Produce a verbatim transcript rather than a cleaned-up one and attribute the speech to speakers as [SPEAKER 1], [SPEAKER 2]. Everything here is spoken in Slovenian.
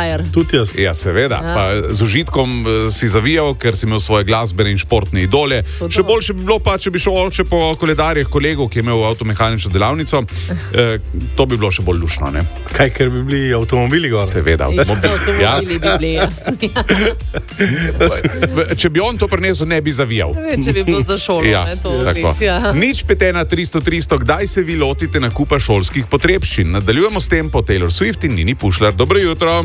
[SPEAKER 1] frajer.
[SPEAKER 2] Tudi jaz.
[SPEAKER 3] Ja, seveda. Ja. Pa z užitkom si zavijal, ker si imel svoje glasbene in športne idole. To Še boljše bi bilo pa, če bi šel oče po koledarjih kolegov, ki je imel avtomehanično delavnico. E, to bi bilo še bolj lušno, ne?
[SPEAKER 2] Kaj, ker bi bili avtomobili gor?
[SPEAKER 3] Seveda.
[SPEAKER 1] Avtomobili ja. bi bili, ja.
[SPEAKER 3] Če bi on to prinesel, ne bi zavijal.
[SPEAKER 1] Če bi bilo za šolo,
[SPEAKER 3] ja,
[SPEAKER 1] ne, to
[SPEAKER 3] tako.
[SPEAKER 1] Ja.
[SPEAKER 3] Nič pet ena tristo tristo, kdaj se vi lotite nakupa šolskih potrebščin? Nadaljujemo s tem po Taylor Swift in Nini Pušlar. Dobro jutro.